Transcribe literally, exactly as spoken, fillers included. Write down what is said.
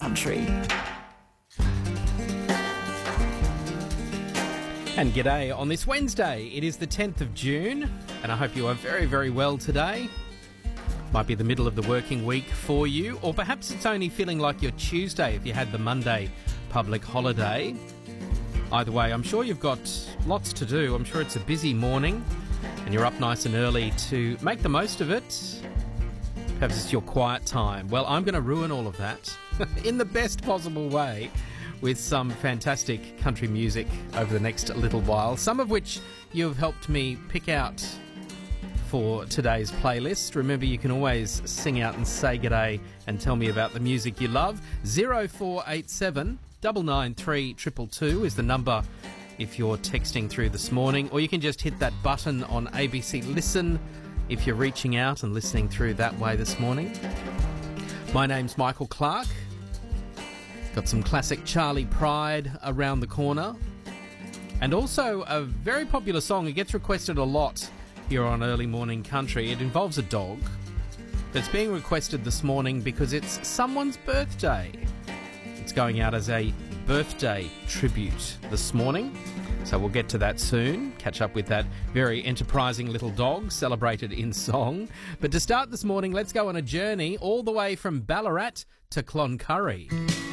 country. And g'day on this Wednesday. It is the tenth of June, and I hope you are very, very well today. Might be the middle of the working week for you, or perhaps it's only feeling like your Tuesday if you had the Monday public holiday. Either way, I'm sure you've got lots to do. I'm sure it's a busy morning, and you're up nice and early to make the most of it. Perhaps it's your quiet time. Well, I'm going to ruin all of that in the best possible way with some fantastic country music over the next little while, some of which you've helped me pick out for today's playlist. Remember, you can always sing out and say g'day and tell me about the music you love. zero four eight seven, nine nine three, two two two is the number if you're texting through this morning, or you can just hit that button on A B C Listen if you're reaching out and listening through that way this morning. My name's Michael Clark. Got some classic Charlie Pride around the corner. And also a very popular song. It gets requested a lot here on Early Morning Country. It involves a dog. It's being requested this morning because it's someone's birthday. It's going out as a birthday tribute this morning. So we'll get to that soon. Catch up with that very enterprising little dog celebrated in song. But to start this morning, let's go on a journey all the way from Ballarat to Cloncurry.